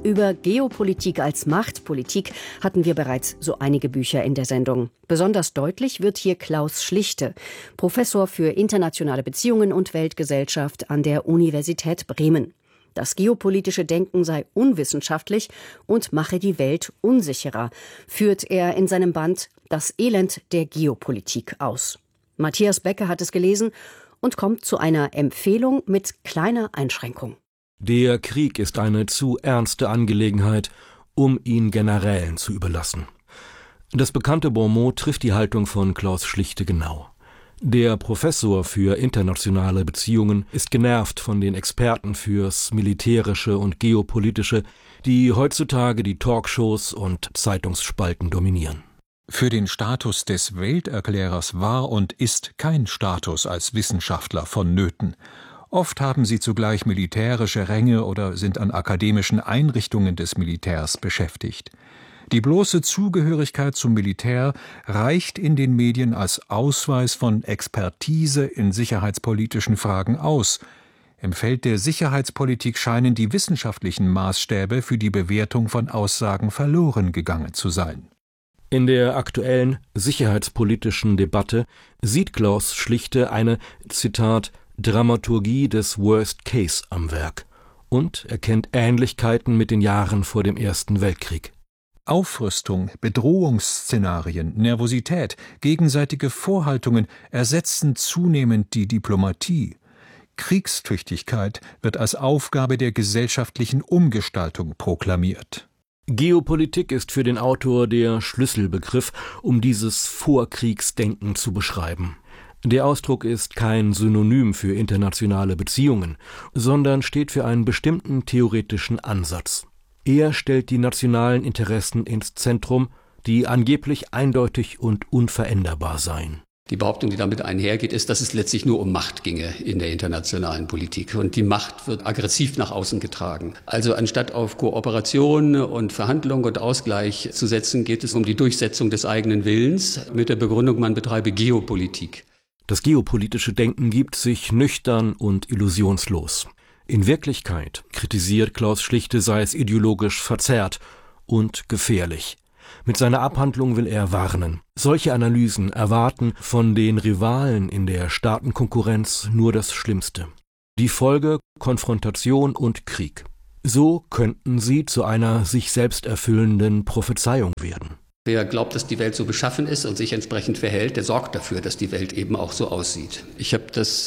Über Geopolitik als Machtpolitik hatten wir bereits so einige Bücher in der Sendung. Besonders deutlich wird hier Klaus Schlichte, Professor für internationale Beziehungen und Weltgesellschaft an der Universität Bremen. Das geopolitische Denken sei unwissenschaftlich und mache die Welt unsicherer, führt er in seinem Band Das Elend der Geopolitik aus. Matthias Becker hat es gelesen und kommt zu einer Empfehlung mit kleiner Einschränkung. Der Krieg ist eine zu ernste Angelegenheit, um ihn Generälen zu überlassen. Das bekannte Bonmot trifft die Haltung von Klaus Schlichte genau. Der Professor für internationale Beziehungen ist genervt von den Experten fürs Militärische und Geopolitische, die heutzutage die Talkshows und Zeitungsspalten dominieren. Für den Status des Welterklärers war und ist kein Status als Wissenschaftler vonnöten. Oft haben sie zugleich militärische Ränge oder sind an akademischen Einrichtungen des Militärs beschäftigt. Die bloße Zugehörigkeit zum Militär reicht in den Medien als Ausweis von Expertise in sicherheitspolitischen Fragen aus. Im Feld der Sicherheitspolitik scheinen die wissenschaftlichen Maßstäbe für die Bewertung von Aussagen verloren gegangen zu sein. In der aktuellen sicherheitspolitischen Debatte sieht Klaus Schlichte eine, Zitat, Dramaturgie des Worst Case am Werk und erkennt Ähnlichkeiten mit den Jahren vor dem Ersten Weltkrieg. Aufrüstung, Bedrohungsszenarien, Nervosität, gegenseitige Vorhaltungen ersetzen zunehmend die Diplomatie. Kriegstüchtigkeit wird als Aufgabe der gesellschaftlichen Umgestaltung proklamiert. Geopolitik ist für den Autor der Schlüsselbegriff, um dieses Vorkriegsdenken zu beschreiben. Der Ausdruck ist kein Synonym für internationale Beziehungen, sondern steht für einen bestimmten theoretischen Ansatz. Er stellt die nationalen Interessen ins Zentrum, die angeblich eindeutig und unveränderbar seien. Die Behauptung, die damit einhergeht, ist, dass es letztlich nur um Macht ginge in der internationalen Politik. Und die Macht wird aggressiv nach außen getragen. Also anstatt auf Kooperation und Verhandlung und Ausgleich zu setzen, geht es um die Durchsetzung des eigenen Willens mit der Begründung, man betreibe Geopolitik. Das geopolitische Denken gibt sich nüchtern und illusionslos. In Wirklichkeit, kritisiert Klaus Schlichte, sei es ideologisch verzerrt und gefährlich. Mit seiner Abhandlung will er warnen. Solche Analysen erwarten von den Rivalen in der Staatenkonkurrenz nur das Schlimmste. Die Folge Konfrontation und Krieg. So könnten sie zu einer sich selbst erfüllenden Prophezeiung werden. Wer glaubt, dass die Welt so beschaffen ist und sich entsprechend verhält, der sorgt dafür, dass die Welt eben auch so aussieht. Ich habe das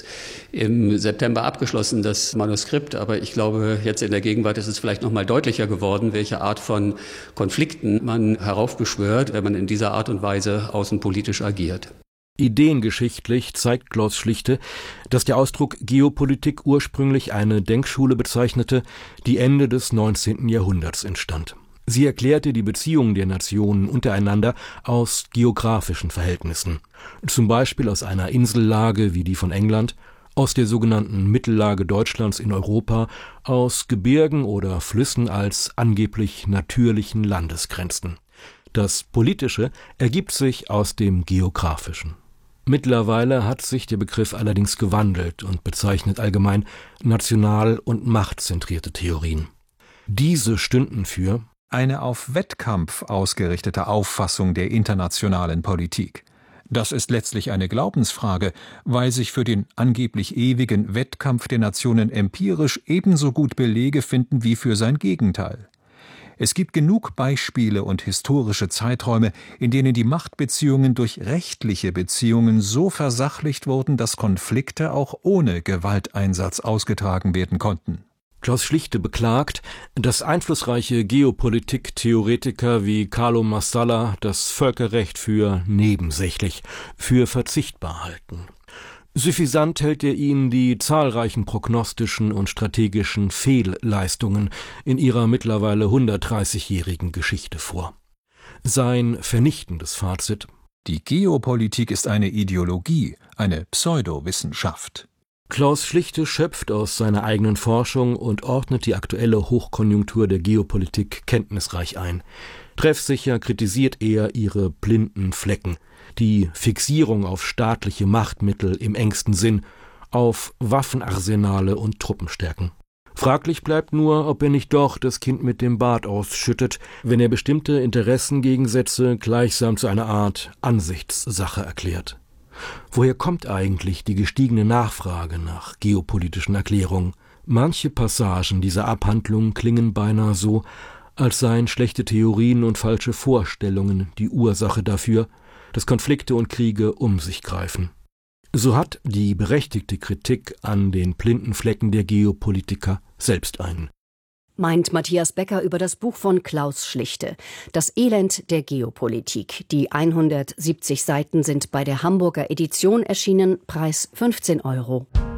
im September abgeschlossen, das Manuskript, aber ich glaube, jetzt in der Gegenwart ist es vielleicht noch mal deutlicher geworden, welche Art von Konflikten man heraufbeschwört, wenn man in dieser Art und Weise außenpolitisch agiert. Ideengeschichtlich zeigt Klaus Schlichte, dass der Ausdruck Geopolitik ursprünglich eine Denkschule bezeichnete, die Ende des 19. Jahrhunderts entstand. Sie erklärte die Beziehungen der Nationen untereinander aus geografischen Verhältnissen, zum Beispiel aus einer Insellage wie die von England, aus der sogenannten Mittellage Deutschlands in Europa, aus Gebirgen oder Flüssen als angeblich natürlichen Landesgrenzen. Das Politische ergibt sich aus dem Geografischen. Mittlerweile hat sich der Begriff allerdings gewandelt und bezeichnet allgemein national- und machtzentrierte Theorien. Diese stünden für eine auf Wettkampf ausgerichtete Auffassung der internationalen Politik. Das ist letztlich eine Glaubensfrage, weil sich für den angeblich ewigen Wettkampf der Nationen empirisch ebenso gut Belege finden wie für sein Gegenteil. Es gibt genug Beispiele und historische Zeiträume, in denen die Machtbeziehungen durch rechtliche Beziehungen so versachlicht wurden, dass Konflikte auch ohne Gewalteinsatz ausgetragen werden konnten. Klaus Schlichte beklagt, dass einflussreiche Geopolitik-Theoretiker wie Carlo Massala das Völkerrecht für nebensächlich, für verzichtbar halten. Suffisant hält er ihnen die zahlreichen prognostischen und strategischen Fehlleistungen in ihrer mittlerweile 130-jährigen Geschichte vor. Sein vernichtendes Fazit: Die Geopolitik ist eine Ideologie, eine Pseudowissenschaft. Klaus Schlichte schöpft aus seiner eigenen Forschung und ordnet die aktuelle Hochkonjunktur der Geopolitik kenntnisreich ein. Treffsicher kritisiert er ihre blinden Flecken, die Fixierung auf staatliche Machtmittel im engsten Sinn, auf Waffenarsenale und Truppenstärken. Fraglich bleibt nur, ob er nicht doch das Kind mit dem Bad ausschüttet, wenn er bestimmte Interessengegensätze gleichsam zu einer Art Ansichtssache erklärt. Woher kommt eigentlich die gestiegene Nachfrage nach geopolitischen Erklärungen? Manche Passagen dieser Abhandlung klingen beinahe so, als seien schlechte Theorien und falsche Vorstellungen die Ursache dafür, dass Konflikte und Kriege um sich greifen. So hat die berechtigte Kritik an den blinden Flecken der Geopolitiker selbst einen. Meint Matthias Becker über das Buch von Klaus Schlichte, Das Elend der Geopolitik. Die 170 Seiten sind bei der Hamburger Edition erschienen, Preis 15 €.